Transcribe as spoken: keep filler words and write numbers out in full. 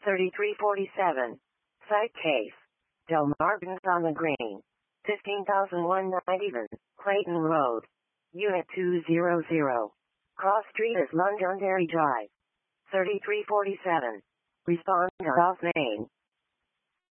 thirty-three forty-seven. Site case. Delmarvins on the Green. fifteen thousand one ninety-one. Clayton Road. Unit two hundred. Cross Street is Londonderry Drive. thirty-three forty-seven. Respond to South Main.